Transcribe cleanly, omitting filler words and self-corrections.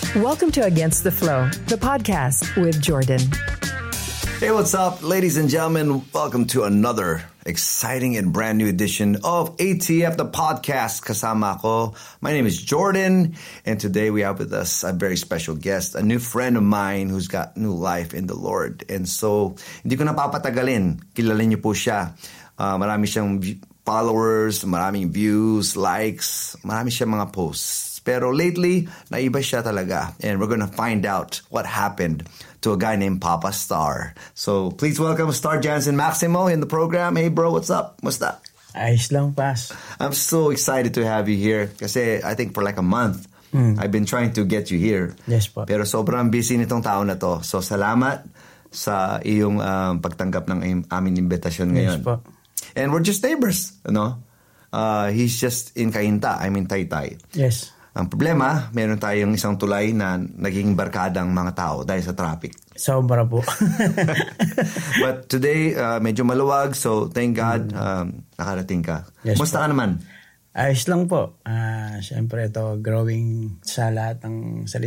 Welcome to Against the Flow, the podcast with Jordan. Hey, what's up, ladies and gentlemen? Welcome to another exciting and brand new edition of ATF, the podcast. Kasama ko. My name is Jordan, and today we have with us a very special guest, a new friend of mine who's got new life in the Lord. And so, hindi ko na papatagalin. Kilala niyo po siya. Marami siyang followers, maraming views, likes, marami siyang mga posts. Pero lately, naiba siya talaga. And we're gonna find out what happened to a guy named Papa Star. So, please welcome Star Jansen Maximo in the program. Hey bro, what's up? Musta? Ayos lang, Pas. I'm so excited to have you here. Kasi I think for like a month, I've been trying to get you here. Yes po. Pero sobrang busy nitong taon na to. So, salamat sa iyong pagtanggap ng aming invitation ngayon. Yes po. And we're just neighbors, no? He's just in Cainta, I'm in Taytay. Yes. Ang problema, meron tayong isang tulay na naging barkadang mga tao dahil sa traffic. Sobra po. But today, medyo maluwag, so thank God nakarating ka. Yes, Musta ka naman? Ayos lang po. Siyempre ito, growing sa lahat ng salita